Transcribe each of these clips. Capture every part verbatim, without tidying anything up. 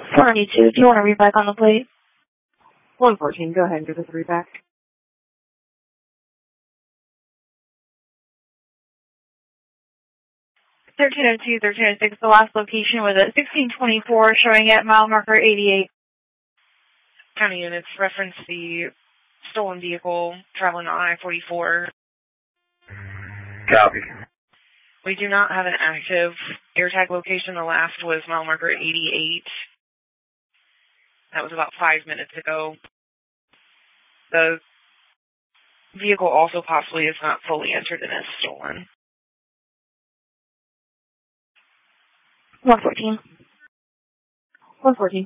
four ninety-two, do you want to read back on the plate? one fourteen, go ahead and give us a read back. thirteen oh two, thirteen oh six, the last location was at sixteen twenty-four, showing at mile marker eighty-eight. County units reference the stolen vehicle traveling on I forty-four. Copy. We do not have an active AirTag location. The last was mile marker eighty-eight. That was about five minutes ago. The vehicle also possibly is not fully entered and is stolen. one fourteen. one fourteen.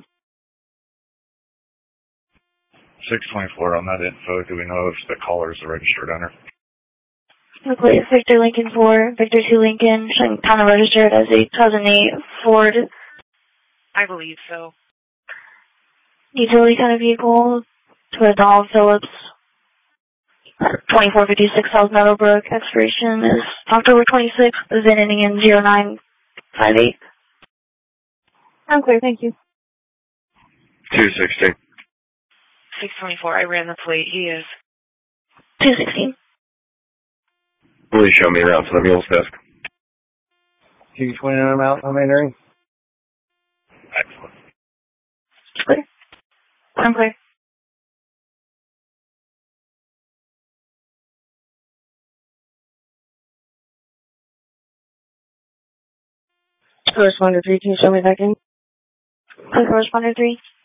six twenty-four on that info. Do we know if the caller is the registered owner? The plate is Victor Lincoln four, Victor two Lincoln, showing kind of registered as a two thousand eight Ford. I believe so. Utility kind of vehicle to a Donald Phillips. twenty-four fifty-six South Meadowbrook. Expiration is October twenty-sixth, the V I N ending in zero nine five eight. I'm clear, thank you. two sixty. six twenty-four, I ran the plate. He is. two sixteen. Please show me around to the mules desk. two twenty, I'm out. I'm entering. Excellent. Clear. I'm clear. Corresponder three, can you show me back in? Corresponder three.